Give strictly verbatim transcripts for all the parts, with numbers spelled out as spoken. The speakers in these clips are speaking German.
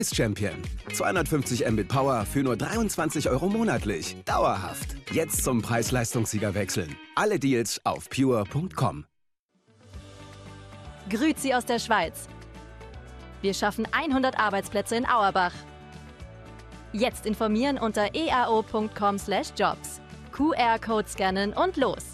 Champion. zweihundertfünfzig Mbit Power für nur dreiundzwanzig Euro monatlich. Dauerhaft. Jetzt zum Preis-Leistungssieger wechseln. Alle Deals auf pure punkt com. Grüezi aus der Schweiz. Wir schaffen hundert Arbeitsplätze in Auerbach. Jetzt informieren unter e a o punkt com slash jobs. Q R-Code scannen und los.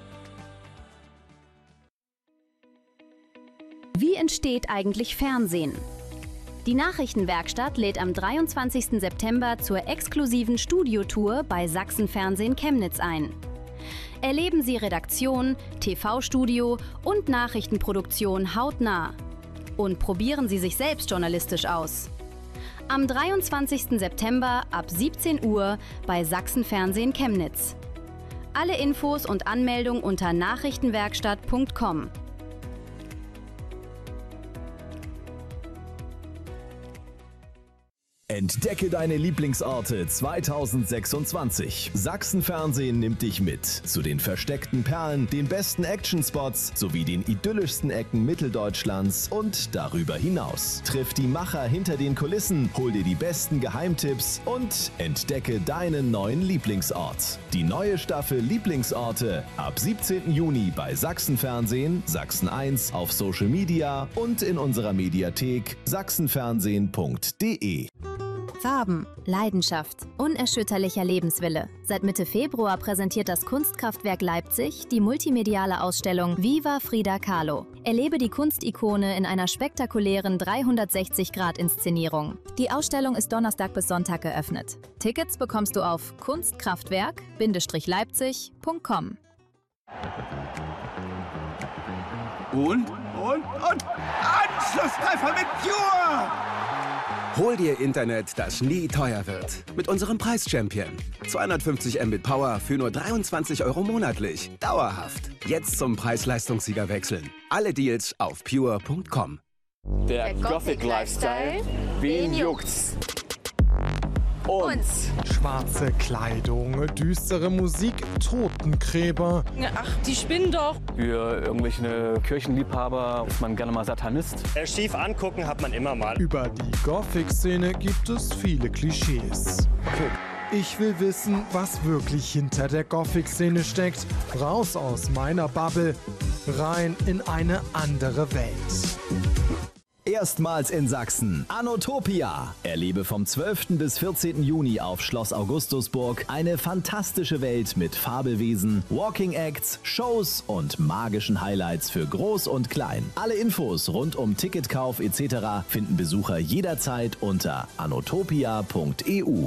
Wie entsteht eigentlich Fernsehen? Die Nachrichtenwerkstatt lädt am dreiundzwanzigsten September zur exklusiven Studiotour bei Sachsen Fernsehen Chemnitz ein. Erleben Sie Redaktion, T V-Studio und Nachrichtenproduktion hautnah. Und probieren Sie sich selbst journalistisch aus. Am dreiundzwanzigsten September ab siebzehn Uhr bei Sachsen Fernsehen Chemnitz. Alle Infos und Anmeldung unter nachrichtenwerkstatt punkt com. Entdecke deine Lieblingsorte zweitausendsechsundzwanzig. Sachsen Fernsehen nimmt dich mit zu den versteckten Perlen, den besten Actionspots sowie den idyllischsten Ecken Mitteldeutschlands und darüber hinaus. Triff die Macher hinter den Kulissen, hol dir die besten Geheimtipps und entdecke deinen neuen Lieblingsort. Die neue Staffel Lieblingsorte ab siebzehnten Juni bei Sachsen Fernsehen, Sachsen eins auf Social Media und in unserer Mediathek sachsenfernsehen punkt de. Farben, Leidenschaft, unerschütterlicher Lebenswille. Seit Mitte Februar präsentiert das Kunstkraftwerk Leipzig die multimediale Ausstellung Viva Frida Kahlo. Erlebe die Kunstikone in einer spektakulären dreihundertsechzig Grad Inszenierung. Die Ausstellung ist Donnerstag bis Sonntag geöffnet. Tickets bekommst du auf kunstkraftwerk Leipzig punkt com. Und, und, und Anschlusstreffer mit Pure! Hol dir Internet, das nie teuer wird. Mit unserem Preis-Champion. zweihundertfünfzig Mbit Power für nur dreiundzwanzig Euro monatlich. Dauerhaft. Jetzt zum Preis-Leistungssieger wechseln. Alle Deals auf pure punkt com. Der, Der Gothic-Lifestyle, wen juckt's? Uns. Schwarze Kleidung, düstere Musik, Totengräber. Ach, die spinnen doch. Für irgendwelche Kirchenliebhaber ist man gerne mal Satanist. Schief angucken hat man immer mal. Über die Gothic-Szene gibt es viele Klischees. Okay. Ich will wissen, was wirklich hinter der Gothic-Szene steckt. Raus aus meiner Bubble, rein in eine andere Welt. Erstmals in Sachsen. Anotopia. Erlebe vom zwölften bis vierzehnten Juni auf Schloss Augustusburg eine fantastische Welt mit Fabelwesen, Walking Acts, Shows und magischen Highlights für Groß und Klein. Alle Infos rund um Ticketkauf et cetera finden Besucher jederzeit unter anotopia punkt e u.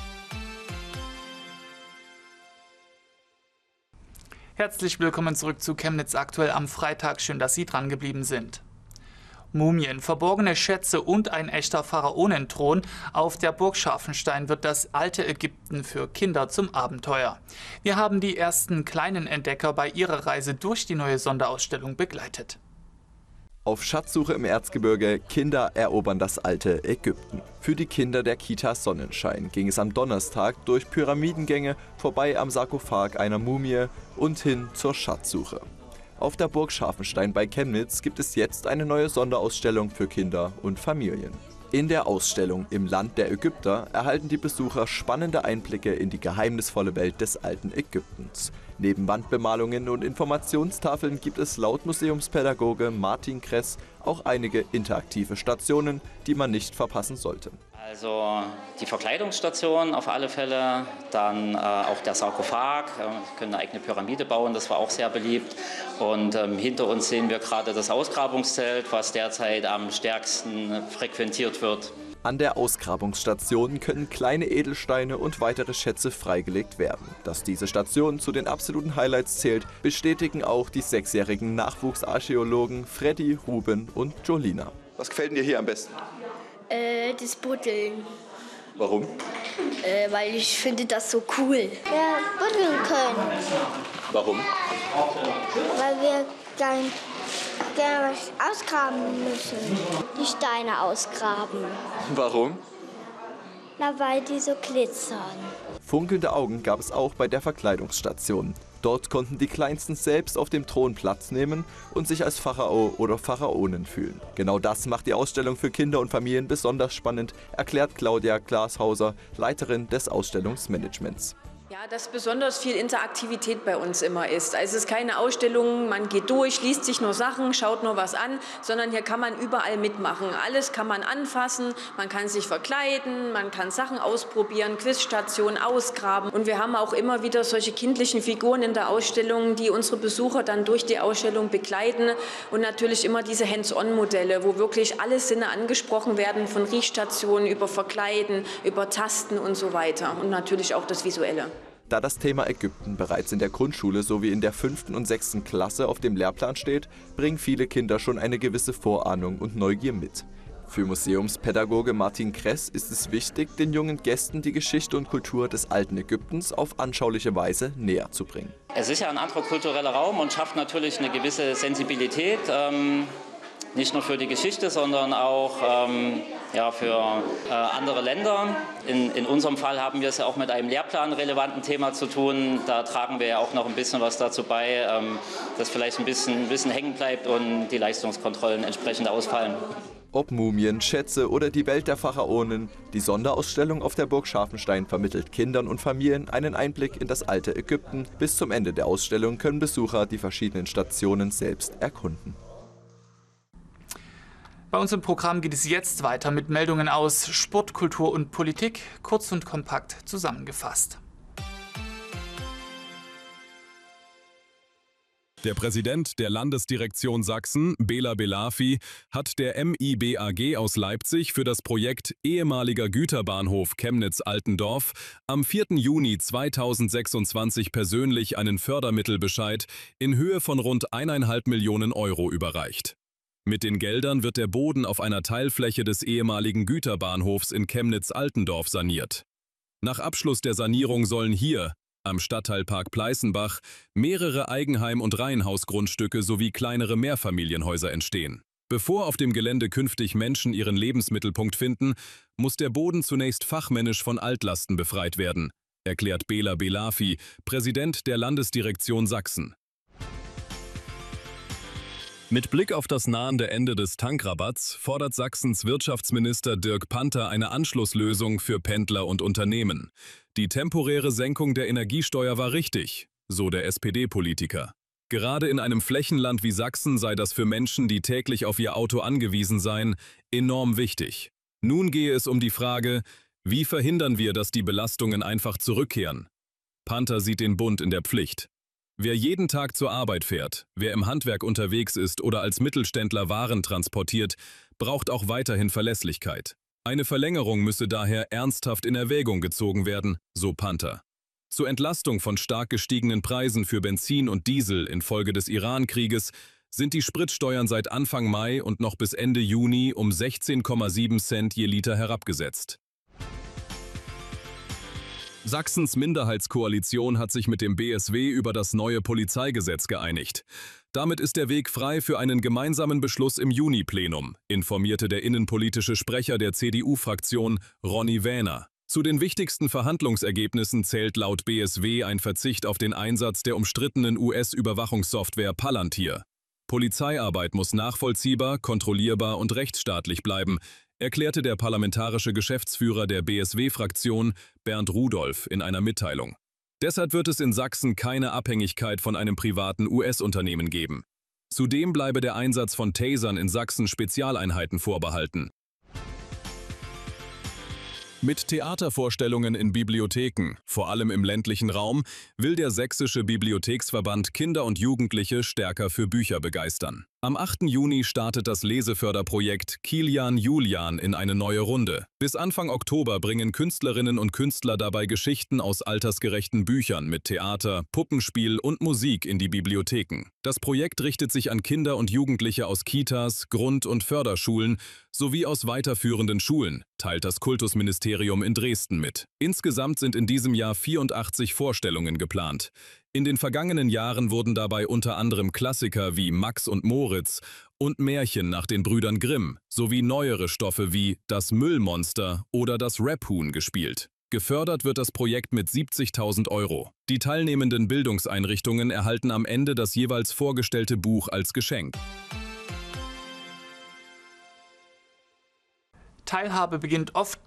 Herzlich willkommen zurück zu Chemnitz aktuell am Freitag. Schön, dass Sie dran geblieben sind. Mumien, verborgene Schätze und ein echter Pharaonenthron. Auf der Burg Scharfenstein wird das alte Ägypten für Kinder zum Abenteuer. Wir haben die ersten kleinen Entdecker bei ihrer Reise durch die neue Sonderausstellung begleitet. Auf Schatzsuche im Erzgebirge, Kinder erobern das alte Ägypten. Für die Kinder der Kita Sonnenschein ging es am Donnerstag durch Pyramidengänge, vorbei am Sarkophag einer Mumie und hin zur Schatzsuche. Auf der Burg Scharfenstein bei Chemnitz gibt es jetzt eine neue Sonderausstellung für Kinder und Familien. In der Ausstellung Im Land der Ägypter erhalten die Besucher spannende Einblicke in die geheimnisvolle Welt des alten Ägyptens. Neben Wandbemalungen und Informationstafeln gibt es laut Museumspädagoge Martin Kress auch einige interaktive Stationen, die man nicht verpassen sollte. Also die Verkleidungsstation auf alle Fälle, dann äh, auch der Sarkophag, äh, wir können eine eigene Pyramide bauen, das war auch sehr beliebt. Und ähm, hinter uns sehen wir gerade das Ausgrabungszelt, was derzeit am stärksten frequentiert wird. An der Ausgrabungsstation können kleine Edelsteine und weitere Schätze freigelegt werden. Dass diese Station zu den absoluten Highlights zählt, bestätigen auch die sechsjährigen Nachwuchsarchäologen Freddy, Ruben und Jolina. Was gefällt dir hier am besten? Äh, das Buddeln. Warum? Äh, weil ich finde das so cool. Ja, buddeln können. Warum? Weil wir dann gerne was ausgraben müssen. Die Steine ausgraben. Warum? Na, weil die so glitzern. Funkelnde Augen gab es auch bei der Verkleidungsstation. Dort konnten die Kleinsten selbst auf dem Thron Platz nehmen und sich als Pharao oder Pharaonin fühlen. Genau das macht die Ausstellung für Kinder und Familien besonders spannend, erklärt Claudia Glashauser, Leiterin des Ausstellungsmanagements. Ja, dass besonders viel Interaktivität bei uns immer ist. Also es ist keine Ausstellung, man geht durch, liest sich nur Sachen, schaut nur was an, sondern hier kann man überall mitmachen. Alles kann man anfassen, man kann sich verkleiden, man kann Sachen ausprobieren, Quizstationen ausgraben. Und wir haben auch immer wieder solche kindlichen Figuren in der Ausstellung, die unsere Besucher dann durch die Ausstellung begleiten. Und natürlich immer diese Hands-on-Modelle, wo wirklich alle Sinne angesprochen werden, von Riechstationen über Verkleiden, über Tasten und so weiter. Und natürlich auch das Visuelle. Da das Thema Ägypten bereits in der Grundschule sowie in der fünften und sechsten Klasse auf dem Lehrplan steht, bringen viele Kinder schon eine gewisse Vorahnung und Neugier mit. Für Museumspädagoge Martin Kress ist es wichtig, den jungen Gästen die Geschichte und Kultur des alten Ägyptens auf anschauliche Weise näher zu bringen. Es ist ja ein anderer kultureller Raum und schafft natürlich eine gewisse Sensibilität. Ähm Nicht nur für die Geschichte, sondern auch ähm, ja, für äh, andere Länder. In, in unserem Fall haben wir es ja auch mit einem lehrplanrelevanten Thema zu tun. Da tragen wir ja auch noch ein bisschen was dazu bei, ähm, dass vielleicht ein bisschen Wissen hängen bleibt und die Leistungskontrollen entsprechend ausfallen. Ob Mumien, Schätze oder die Welt der Pharaonen, die Sonderausstellung auf der Burg Scharfenstein vermittelt Kindern und Familien einen Einblick in das alte Ägypten. Bis zum Ende der Ausstellung können Besucher die verschiedenen Stationen selbst erkunden. Bei uns im Programm geht es jetzt weiter mit Meldungen aus Sport, Kultur und Politik, kurz und kompakt zusammengefasst. Der Präsident der Landesdirektion Sachsen, Bela Belafi, hat der M I B A G aus Leipzig für das Projekt Ehemaliger Güterbahnhof Chemnitz-Altendorf am vierten Juni zweitausendsechsundzwanzig persönlich einen Fördermittelbescheid in Höhe von rund eineinhalb Millionen Euro überreicht. Mit den Geldern wird der Boden auf einer Teilfläche des ehemaligen Güterbahnhofs in Chemnitz-Altendorf saniert. Nach Abschluss der Sanierung sollen hier, am Stadtteilpark Pleißenbach, mehrere Eigenheim- und Reihenhausgrundstücke sowie kleinere Mehrfamilienhäuser entstehen. Bevor auf dem Gelände künftig Menschen ihren Lebensmittelpunkt finden, muss der Boden zunächst fachmännisch von Altlasten befreit werden, erklärt Bela Belafi, Präsident der Landesdirektion Sachsen. Mit Blick auf das nahende Ende des Tankrabatts fordert Sachsens Wirtschaftsminister Dirk Panther eine Anschlusslösung für Pendler und Unternehmen. Die temporäre Senkung der Energiesteuer war richtig, so der S P D-Politiker. Gerade in einem Flächenland wie Sachsen sei das für Menschen, die täglich auf ihr Auto angewiesen seien, enorm wichtig. Nun gehe es um die Frage, wie verhindern wir, dass die Belastungen einfach zurückkehren? Panther sieht den Bund in der Pflicht. Wer jeden Tag zur Arbeit fährt, wer im Handwerk unterwegs ist oder als Mittelständler Waren transportiert, braucht auch weiterhin Verlässlichkeit. Eine Verlängerung müsse daher ernsthaft in Erwägung gezogen werden, so Panther. Zur Entlastung von stark gestiegenen Preisen für Benzin und Diesel infolge des Iran-Krieges sind die Spritsteuern seit Anfang Mai und noch bis Ende Juni um sechzehn Komma sieben Cent je Liter herabgesetzt. Sachsens Minderheitskoalition hat sich mit dem B S W über das neue Polizeigesetz geeinigt. Damit ist der Weg frei für einen gemeinsamen Beschluss im Juni-Plenum, informierte der innenpolitische Sprecher der C D U-Fraktion, Ronny Wähner. Zu den wichtigsten Verhandlungsergebnissen zählt laut B S W ein Verzicht auf den Einsatz der umstrittenen U S-Überwachungssoftware Palantir. Polizeiarbeit muss nachvollziehbar, kontrollierbar und rechtsstaatlich bleiben, erklärte der parlamentarische Geschäftsführer der B S W-Fraktion, Bernd Rudolph, in einer Mitteilung. Deshalb wird es in Sachsen keine Abhängigkeit von einem privaten U S-Unternehmen geben. Zudem bleibe der Einsatz von Tasern in Sachsen Spezialeinheiten vorbehalten. Mit Theatervorstellungen in Bibliotheken, vor allem im ländlichen Raum, will der Sächsische Bibliotheksverband Kinder und Jugendliche stärker für Bücher begeistern. Am achten Juni startet das Leseförderprojekt Kilian Julian in eine neue Runde. Bis Anfang Oktober bringen Künstlerinnen und Künstler dabei Geschichten aus altersgerechten Büchern mit Theater, Puppenspiel und Musik in die Bibliotheken. Das Projekt richtet sich an Kinder und Jugendliche aus Kitas, Grund- und Förderschulen sowie aus weiterführenden Schulen, teilt das Kultusministerium in Dresden mit. Insgesamt sind in diesem Jahr vierundachtzig Vorstellungen geplant. In den vergangenen Jahren wurden dabei unter anderem Klassiker wie Max und Moritz und Märchen nach den Brüdern Grimm sowie neuere Stoffe wie Das Müllmonster oder Das Rap-Huhn gespielt. Gefördert wird das Projekt mit siebzigtausend Euro. Die teilnehmenden Bildungseinrichtungen erhalten am Ende das jeweils vorgestellte Buch als Geschenk. Teilhabe beginnt oft